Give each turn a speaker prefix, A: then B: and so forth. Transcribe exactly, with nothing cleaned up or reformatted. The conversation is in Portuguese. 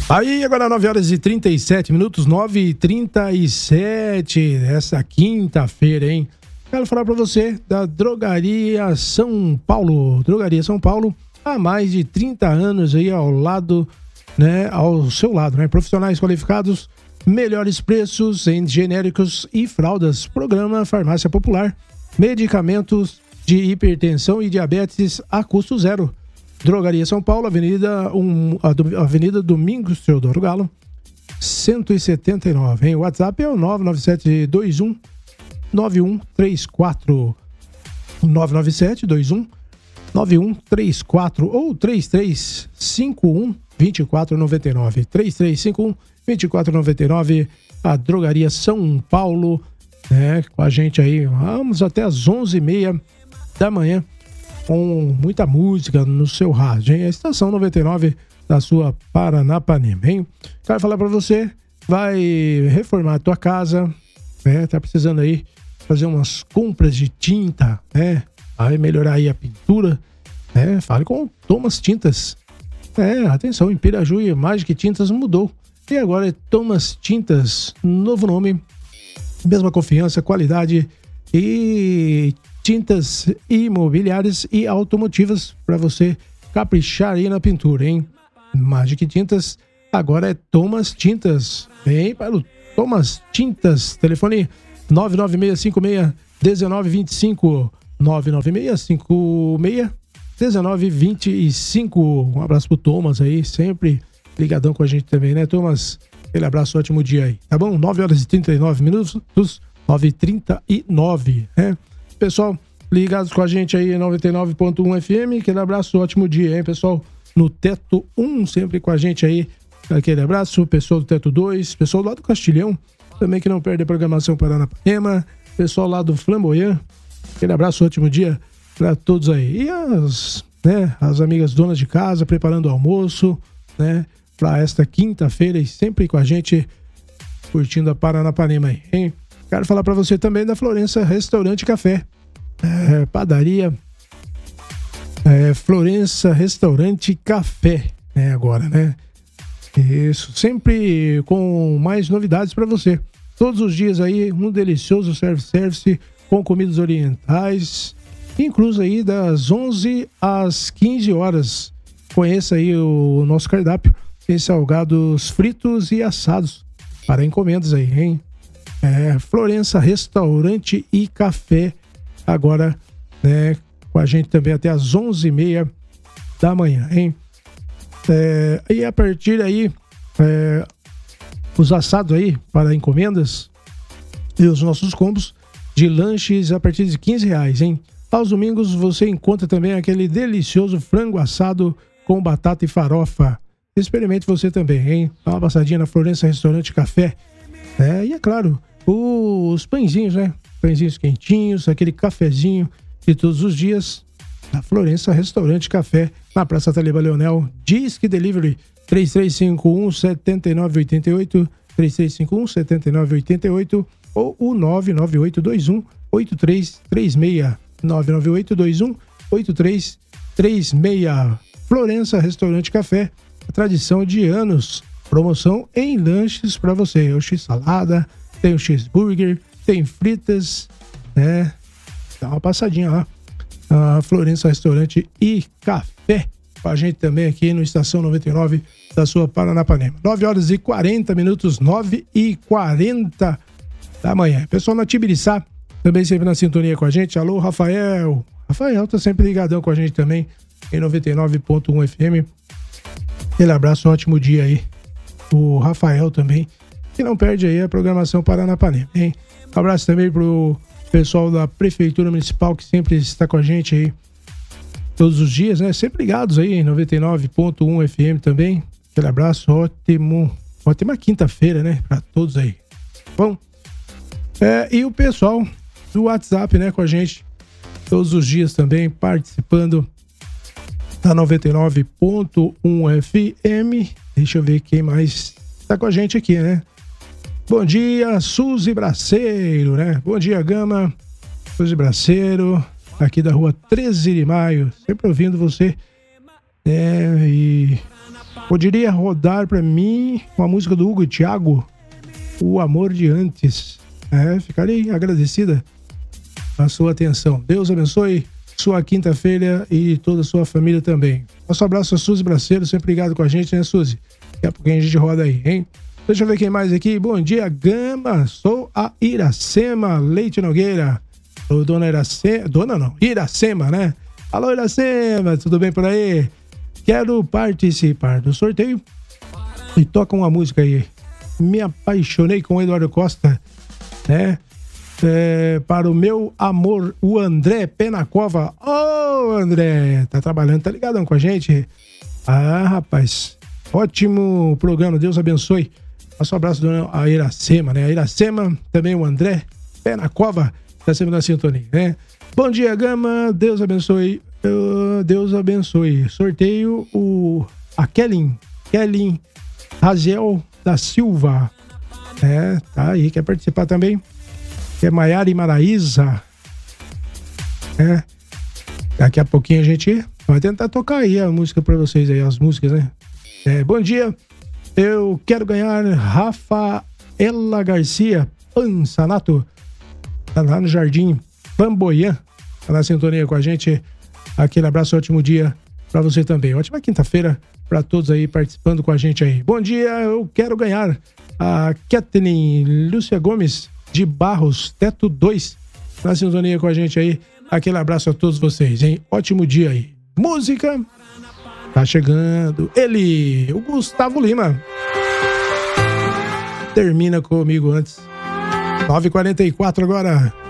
A: Aí, agora nove horas e trinta e sete minutos, nove e trinta e sete, nessa quinta-feira, hein? Quero falar pra você da Drogaria São Paulo. Drogaria São Paulo, há mais de trinta anos aí ao lado, né? Ao seu lado, né? Profissionais qualificados, melhores preços em genéricos e fraldas. Programa Farmácia Popular, medicamentos de hipertensão e diabetes a custo zero. Drogaria São Paulo, Avenida, um, Avenida Domingos Teodoro Galo, cento e setenta e nove. Hein? O WhatsApp é o nove nove sete dois um nove um três quatro. nove nove sete dois um nove um três quatro ou três três cinco um dois quatro nove nove. três três cinco um dois quatro nove nove. A Drogaria São Paulo, né, com a gente aí. Vamos até às onze e meia da manhã. Com muita música no seu rádio, hein? A estação noventa e nove da sua Paranapanema, hein? Quero falar pra você, vai reformar a tua casa, né? Tá precisando aí fazer umas compras de tinta, né? Vai melhorar aí a pintura, né? Fale com o Thomas Tintas. É, atenção, em Piraju e Magic Tintas mudou. E agora é Thomas Tintas, novo nome, mesma confiança, qualidade e tintas imobiliárias e automotivas para você caprichar aí na pintura, hein? Magic Tintas, agora é Thomas Tintas. Vem para o Thomas Tintas. Telefone nove nove seis cinco seis um nove dois cinco. nove nove seis cinco seis um nove dois cinco. Um abraço pro Thomas aí, sempre ligadão com a gente também, né, Thomas? Aquele abraço, ótimo dia aí, tá bom? nove horas e trinta e nove minutos, nove e trinta e nove, né? Pessoal, ligados com a gente aí em noventa e nove ponto um F M, aquele abraço, ótimo dia, hein, pessoal? No Teto um, sempre com a gente aí, aquele abraço, pessoal do Teto dois, pessoal lá do Castilhão, também que não perde a programação Paranapanema, pessoal lá do Flamboyant, aquele abraço, ótimo dia para todos aí. E as, né, as amigas donas de casa preparando o almoço, né, para esta quinta-feira e sempre com a gente, curtindo a Paranapanema aí, hein? Quero falar para você também da Florença Restaurante Café, é, padaria, é, Florença Restaurante Café, né, agora, né? Isso, sempre com mais novidades para você. Todos os dias aí, um delicioso self-service com comidas orientais, incluso aí das onze às quinze horas. Conheça aí o nosso cardápio, tem salgados fritos e assados para encomendas aí, hein? É, Florença Restaurante e Café, agora, né, com a gente também até às onze e meia da manhã, hein? É, e a partir aí, é, os assados aí para encomendas e os nossos combos de lanches a partir de quinze reais, hein? Aos domingos você encontra também aquele delicioso frango assado com batata e farofa. Experimente você também, hein? Dá uma passadinha na Florença Restaurante Café. É, e é claro, os pãezinhos, né? Pãezinhos quentinhos, aquele cafezinho de todos os dias. Na Florença Restaurante Café, na Praça Taliba Leonel. Disque Delivery três três cinco um sete nove oito oito, três três cinco um sete nove oito oito ou o nove nove oito dois um oito três três seis. nove nove oito dois um oito três três seis. Florença Restaurante Café, a tradição de anos. Promoção em lanches para você. O X-salada, tem o cheeseburger, tem fritas, né? Dá uma passadinha lá. A Florença Restaurante e Café. Com a gente também aqui no Estação noventa e nove da sua Paranapanema. nove horas e quarenta minutos, nove e quarenta da manhã. Pessoal na Tibiriçá, também sempre na sintonia com a gente. Alô, Rafael. Rafael tá sempre ligadão com a gente também em noventa e nove ponto um F M. Aquele abraço, ótimo dia aí. O Rafael também, que não perde aí a programação Paranapanema, hein? Um abraço também pro pessoal da Prefeitura Municipal que sempre está com a gente aí todos os dias, né? Sempre ligados aí em noventa e nove ponto um F M também. Aquele abraço, ótimo, ótima quinta-feira, né? Para todos aí. Bom, é, e o pessoal do WhatsApp, né? Com a gente todos os dias também participando da noventa e nove ponto um F M. Deixa eu ver quem mais tá com a gente aqui, né? Bom dia, Suzy Braceiro, né? Bom dia, Gama. Suzy Braceiro, aqui da rua treze de maio. Sempre ouvindo você. É, e Poderia rodar pra mim uma música do Hugo e Thiago, O Amor de Antes. É, ficarei agradecida a sua atenção. Deus abençoe sua quinta-feira e toda a sua família também. Nosso abraço a Suzy Braceiro, sempre ligado com a gente, né, Suzy? Daqui a pouquinho a gente roda aí, hein? Deixa eu ver quem mais aqui. Bom dia, Gama. Sou a Iracema Leite Nogueira. Ô, dona Iracema. Dona não, Iracema, né? Alô, Iracema, tudo bem por aí? Quero participar do sorteio e toca uma música aí. Me apaixonei com o Eduardo Costa, né? É, para o meu amor, o André Penacova. Ô, oh, André, tá trabalhando, tá ligadão com a gente? Ah, rapaz, ótimo programa, Deus abençoe. Nosso abraço a Iracema, né? A Iracema, também o André Penacova, tá sempre na sintonia, né? Bom dia, Gama, Deus abençoe. Uh, Deus abençoe. Sorteio o a Kelly, Kelly Raziel da Silva. É, tá aí, quer participar também? É Maiara e Maraísa. É. Daqui a pouquinho a gente vai tentar tocar aí a música pra vocês aí, as músicas, né? É, bom dia. Eu quero ganhar Rafaela Garcia Pansanato. Tá lá no Jardim Pamboiã. Tá na sintonia com a gente. Aquele abraço, ótimo dia pra você também. Ótima quinta-feira pra todos aí participando com a gente aí. Bom dia, eu quero ganhar a Kathleen Lúcia Gomes de Barros, Teto dois, na sintonia com a gente aí. Aquele abraço a todos vocês, hein? Ótimo dia aí. Música, tá chegando. Ele, o Gustavo Lima. Termina comigo antes. nove e quarenta e quatro agora.